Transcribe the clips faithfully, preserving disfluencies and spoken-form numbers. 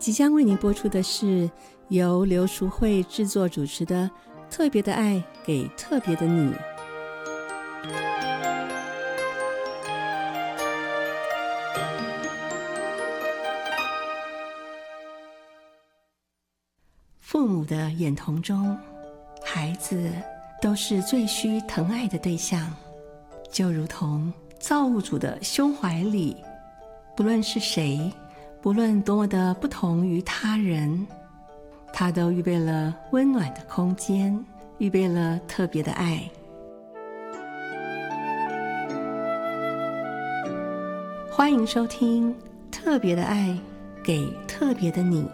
即将为您播出的是由刘淑慧制作主持的《特别的爱给特别的你》。父母的眼瞳中，孩子都是最需疼爱的对象，就如同造物主的胸怀里，不论是谁，不论多么的不同于他人，他都预备了温暖的空间，预备了特别的爱。欢迎收听《特别的爱给特别的你》。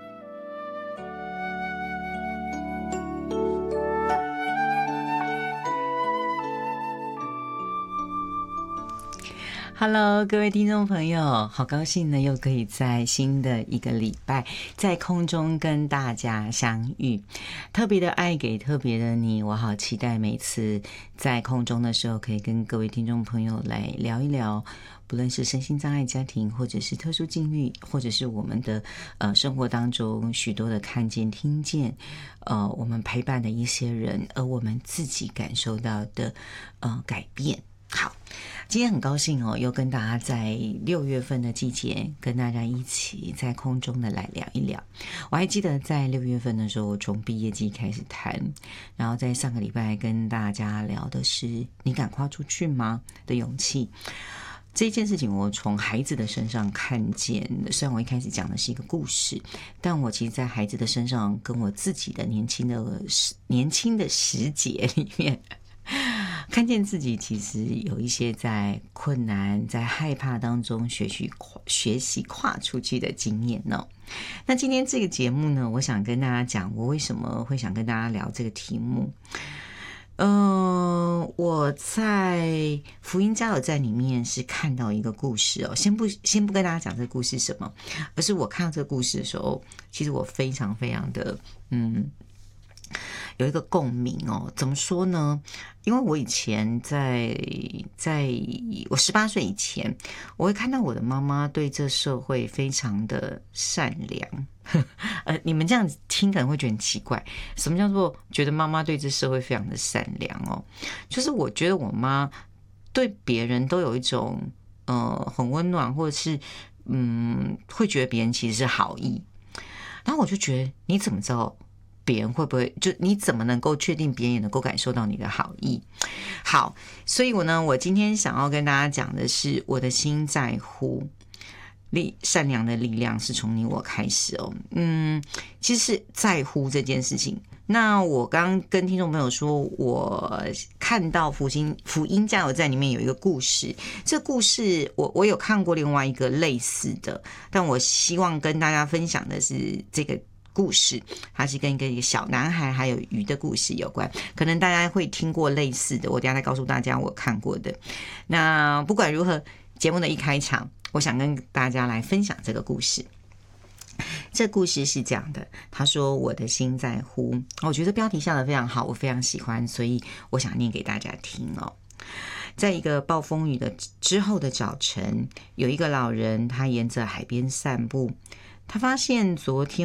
Hello， 各位听众朋友，好高兴呢，又可以在新的一个礼拜在空中跟大家相遇。特别的爱给特别的你，我好期待每次在空中的时候，可以跟各位听众朋友来聊一聊，不论是身心障碍家庭，或者是特殊境遇，或者是我们的呃生活当中许多的看见、听见，呃，我们陪伴的一些人，而我们自己感受到的呃改变。好，今天很高兴哦，又跟大家在六月份的季节，跟大家一起在空中的来聊一聊。我还记得在六月份的时候，我从毕业季开始谈，然后在上个礼拜跟大家聊的是你敢跨出去吗的勇气。这件事情我从孩子的身上看见，虽然我一开始讲的是一个故事，但我其实在孩子的身上跟我自己的年轻的年轻的时节里面，看见自己其实有一些在困难、在害怕当中学习学习跨出去的经验呢。那今天这个节目呢，我想跟大家讲，我为什么会想跟大家聊这个题目。呃，我在福音加油站里面是看到一个故事哦，先不先不跟大家讲这个故事是什么，而是我看到这个故事的时候，其实我非常非常的嗯。有一个共鸣哦，怎么说呢？因为我以前在在我十八岁以前，我会看到我的妈妈对这社会非常的善良。呃，你们这样子听可能会觉得很奇怪，什么叫做觉得妈妈对这社会非常的善良哦？就是我觉得我妈对别人都有一种呃很温暖，或者是嗯会觉得别人其实是好意。然后我就觉得你怎么知道别人会不会，就你怎么能够确定别人也能够感受到你的好意？好，所以我呢，我今天想要跟大家讲的是，我的心在乎，力善良的力量是从你我开始哦。嗯，其实是在乎这件事情。那我刚刚跟听众朋友说，我看到福音福音加油站里面有一个故事，这故事我我有看过另外一个类似的，但我希望跟大家分享的是这个故事，它是跟一个一个小男孩还有鱼的故事有关，可能大家会听过类似的，我等一下再告诉大家我看过的。那不管如何，节目的一开场，我想跟大家来分享这个故事。这故事是这样的，他说我的心在乎，我觉得标题下的非常好，我非常喜欢，所以我想念给大家听哦。在一个暴风雨的之后的早晨，有一个老人，他沿着海边散步，他发现昨天